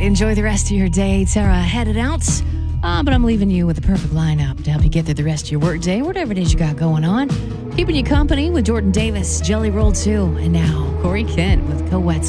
Enjoy the rest of your day. Tara headed out, but I'm leaving you with a perfect lineup to help you get through the rest of your work day, whatever it is you got going on. Keeping you company with Jordan Davis, Jelly Roll 2, and now Corey Kent with Co-Wet